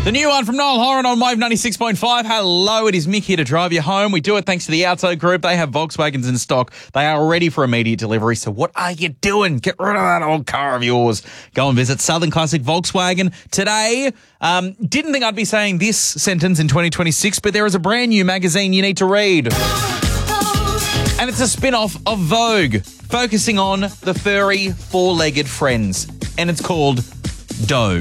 The new one from Noel Horan on Wave 96.5. Hello, it is Mick here to drive you home. We do it thanks to the Outside Group. They have Volkswagens in stock. They are ready for immediate delivery. So what are you doing? Get rid of that old car of yours. Go and visit Southern Classic Volkswagen today. Didn't think I'd be saying this sentence in 2026, but there is a brand new magazine you need to read. And it's a spin-off of Vogue, focusing on the furry four-legged friends. And it's called Dogue.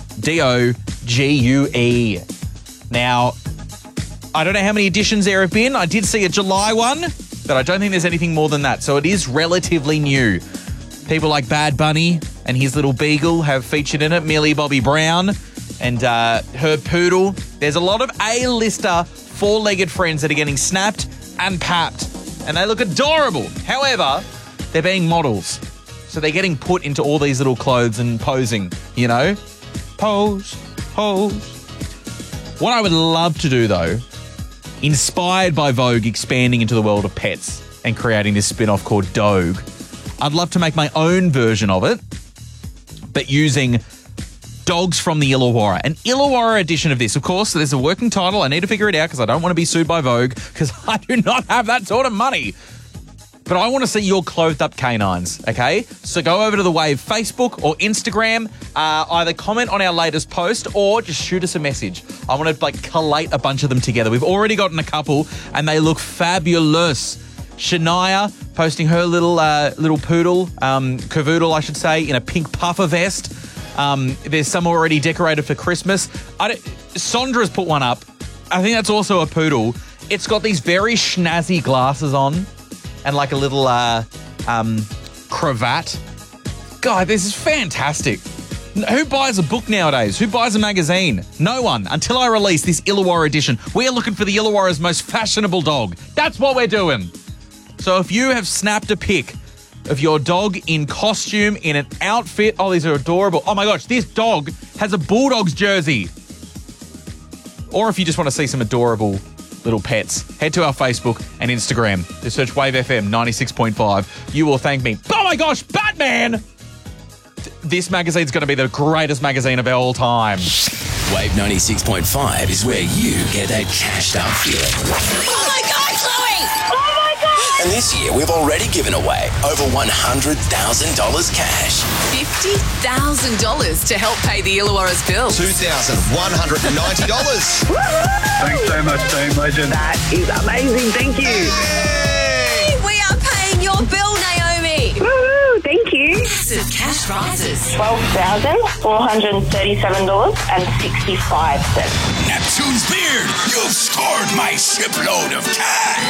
D-O-G-U-E. Now, I don't know how many editions there have been. I did see a July one, but I don't think there's anything more than that. So it is relatively new. People like Bad Bunny and his little beagle have featured in it. Millie Bobby Brown and her poodle. There's a lot of A-lister four-legged friends that are getting snapped and papped. And they look adorable. However, they're being models. So they're getting put into all these little clothes and posing, you know? Pose. What I would love to do, though, inspired by Vogue expanding into the world of pets and creating this spin-off called Dogue, I'd love to make my own version of it, but using dogs from the Illawarra. An Illawarra edition of this. Of course, there's a working title. I need to figure it out because I don't want to be sued by Vogue because I do not have that sort of money. But I want to see your clothed up canines, okay? So go over to the Wave Facebook or Instagram, either comment on our latest post or just shoot us a message. I want to collate a bunch of them together. We've already gotten a couple and they look fabulous. Shania posting her little poodle, cavoodle I should say, in a pink puffer vest. There's some already decorated for Christmas. Sondra's put one up. I think that's also a poodle. It's got these very schnazzy glasses on. And like a little cravat. God, this is fantastic. Who buys a book nowadays? Who buys a magazine? No one. Until I release this Illawarra edition. We are looking for the Illawarra's most fashionable dog. That's what we're doing. So if you have snapped a pic of your dog in costume, in an outfit. Oh, these are adorable. Oh my gosh, this dog has a Bulldogs jersey. Or if you just want to see some adorable little pets, head to our Facebook and Instagram. Just search Wave FM 96.5. You will thank me. Oh my gosh, Batman! This magazine's going to be the greatest magazine of all time. Wave 96.5 is where you get that cashed up feeling. Oh my God, Chloe! Oh my God! And this year we've already given away over $100,000 cash. $50,000 to help pay the Illawarra's bill. $2,190. Thanks so much, Team Legend. That is amazing. Thank you. Hey, we are paying your bill, Naomi. Woo, thank you. Massive cash prizes. $12,437.65. Neptune's beard, you've scored my shipload of cash.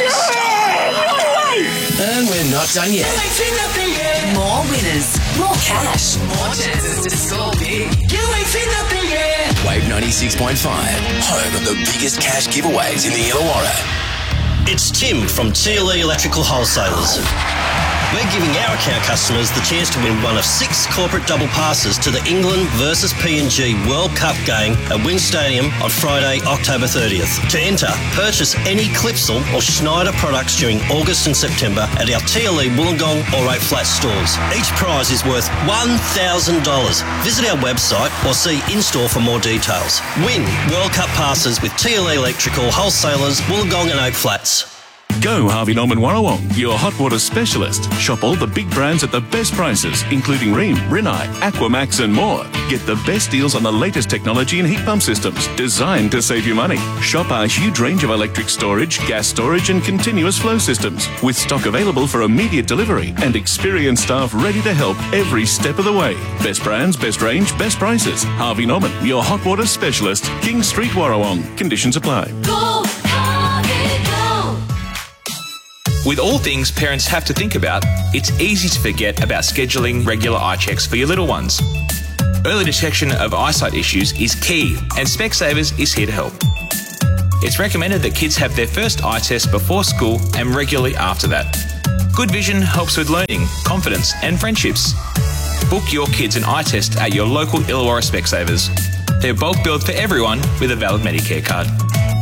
And we're not done yet. More winners, more cash, more chances to score big. Wave 96.5, home of the biggest cash giveaways in the Illawarra. It's Tim from TLE Electrical Wholesalers. We're giving our account customers the chance to win one of 6 corporate double passes to the England versus PNG World Cup game at Wynn Stadium on Friday, October 30th. To enter, purchase any Clipsal or Schneider products during August and September at our TLE Wollongong or 8 Flats stores. Each prize is worth $1,000. Visit our website or see in-store for more details. Win World Cup passes with TLE Electrical Wholesalers, Wollongong and 8 Flats. Go Harvey Norman Warrawong, your hot water specialist. Shop all the big brands at the best prices, including Rheem, Rinnai, Aquamax and more. Get the best deals on the latest technology and heat pump systems, designed to save you money. Shop our huge range of electric storage, gas storage and continuous flow systems, with stock available for immediate delivery and experienced staff ready to help every step of the way. Best brands, best range, best prices. Harvey Norman, your hot water specialist. King Street, Warrawong. Conditions apply. Go, Harvey, go! With all things parents have to think about, it's easy to forget about scheduling regular eye checks for your little ones. Early detection of eyesight issues is key, and Specsavers is here to help. It's recommended that kids have their first eye test before school and regularly after that. Good vision helps with learning, confidence and friendships. Book your kids an eye test at your local Illawarra Specsavers. They're bulk billed for everyone with a valid Medicare card.